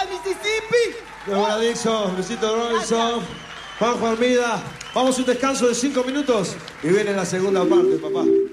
Hola, Mississippi. Qué buena Dixon, Luisito Robinson, Juanjo Armida. Vamos a un descanso de 5 minutos y viene la segunda parte, papá.